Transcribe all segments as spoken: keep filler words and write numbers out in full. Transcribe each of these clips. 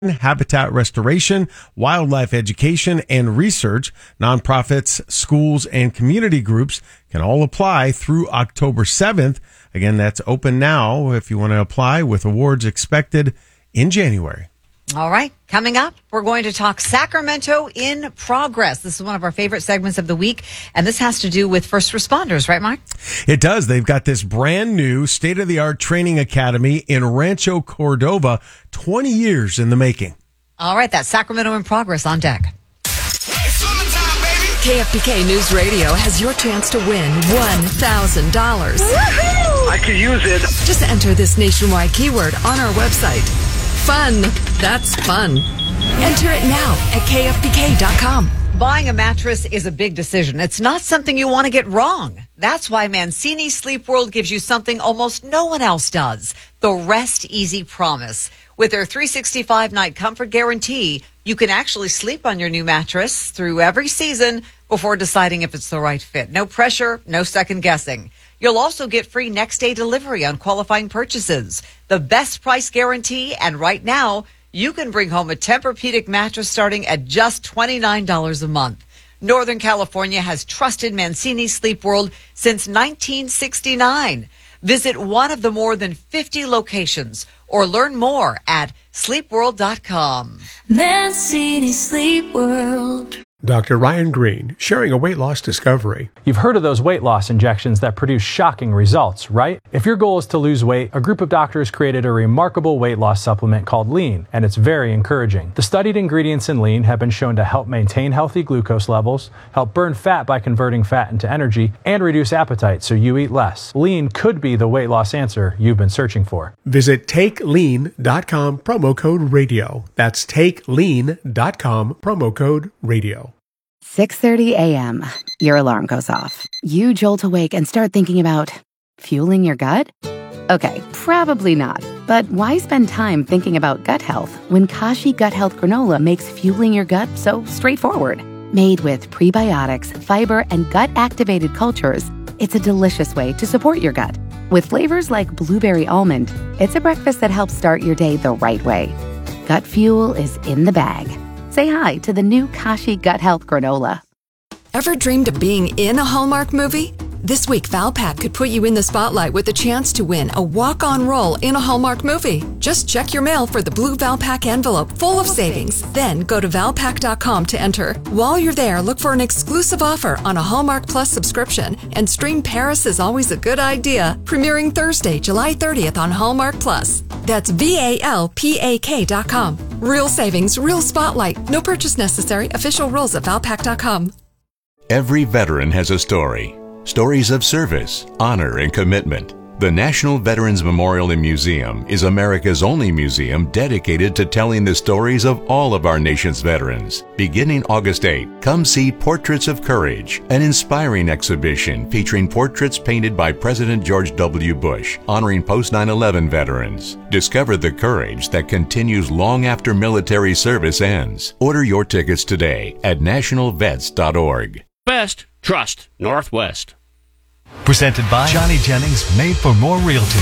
habitat restoration, wildlife education, and research. Nonprofits, schools, and community groups can all apply through October seventh. Again, that's open now if you want to apply, with awards expected in January. All right. Coming up, we're going to talk Sacramento in Progress. This is one of our favorite segments of the week, and this has to do with first responders, right, Mark? It does. They've got this brand new state-of-the-art training academy in Rancho Cordova, twenty years in the making. All right. That's Sacramento in Progress on deck. K F B K News Radio has your chance to win one thousand dollars. I could use it. Just enter this nationwide keyword on our website. Fun. That's fun. Enter it now at K F B K dot com. Buying a mattress is a big decision. It's not something you want to get wrong. That's why Mancini Sleep World gives you something almost no one else does. The Rest Easy Promise. With their three sixty-five night comfort guarantee, you can actually sleep on your new mattress through every season before deciding if it's the right fit. No pressure, no second guessing. You'll also get free next day delivery on qualifying purchases. The best price guarantee, and right now, you can bring home a Tempur-Pedic mattress starting at just twenty-nine dollars a month. Northern California has trusted Mancini Sleep World since nineteen sixty-nine. Visit one of the more than fifty locations or learn more at sleep world dot com. Mancini Sleep World. Doctor Ryan Green, sharing a weight loss discovery. You've heard of those weight loss injections that produce shocking results, right? If your goal is to lose weight, a group of doctors created a remarkable weight loss supplement called Lean, and it's very encouraging. The studied ingredients in Lean have been shown to help maintain healthy glucose levels, help burn fat by converting fat into energy, and reduce appetite so you eat less. Lean could be the weight loss answer you've been searching for. Visit take lean dot com, promo code radio. That's take lean dot com, promo code radio. six thirty a.m. Your alarm goes off. You jolt awake and start thinking about fueling your gut? Okay, probably not. But why spend time thinking about gut health when Kashi Gut Health Granola makes fueling your gut so straightforward? Made with prebiotics, fiber, and gut-activated cultures, it's a delicious way to support your gut. With flavors like blueberry almond, it's a breakfast that helps start your day the right way. Gut fuel is in the bag. Say hi to the new Kashi Gut Health Granola. Ever dreamed of being in a Hallmark movie? This week, Valpak could put you in the spotlight with a chance to win a walk-on role in a Hallmark movie. Just check your mail for the blue Valpak envelope full of savings. Then go to valpak dot com to enter. While you're there, look for an exclusive offer on a Hallmark Plus subscription. And stream Paris is Always a Good Idea, premiering Thursday, July thirtieth on Hallmark Plus. That's V A L P A K dot com. Real savings, real spotlight. No purchase necessary. Official rules at valpak dot com. Every veteran has a story. Stories of service, honor, and commitment. The National Veterans Memorial and Museum is America's only museum dedicated to telling the stories of all of our nation's veterans. Beginning August eighth, come see Portraits of Courage, an inspiring exhibition featuring portraits painted by President George W. Bush, honoring post nine eleven veterans. Discover the courage that continues long after military service ends. Order your tickets today at national vets dot org. Best, trust Northwest. Presented by Johnny Jennings, Made for More Realty.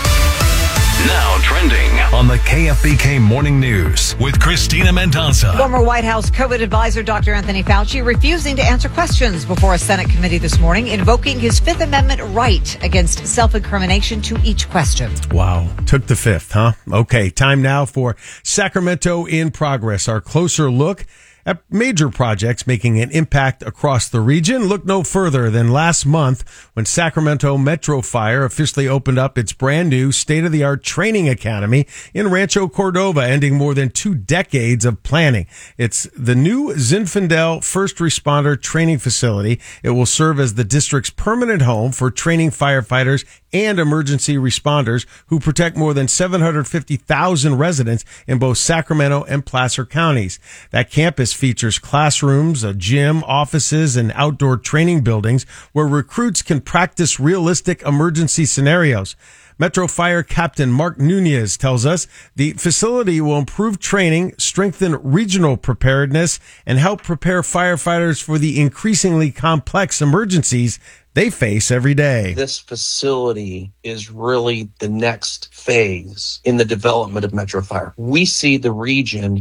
Now trending on the K F B K Morning News with Christina Mendonça. Former White House COVID advisor Doctor Anthony Fauci refusing to answer questions before a Senate committee this morning, invoking his Fifth Amendment right against self-incrimination to each question. Wow. Took the fifth, huh? Okay, time now for Sacramento in Progress, our closer look at major projects making an impact across the region. Look no further than last month when Sacramento Metro Fire officially opened up its brand new state-of-the-art training academy in Rancho Cordova, ending more than two decades of planning. It's the new Zinfandel First Responder Training Facility. It will serve as the district's permanent home for training firefighters and emergency responders who protect more than seven hundred fifty thousand residents in both Sacramento and Placer counties. That campus features classrooms, a gym, offices, and outdoor training buildings where recruits can practice realistic emergency scenarios. Metro Fire Captain Mark Nunez tells us the facility will improve training, strengthen regional preparedness, and help prepare firefighters for the increasingly complex emergencies they face every day. This facility is really the next phase in the development of Metro Fire. We see the region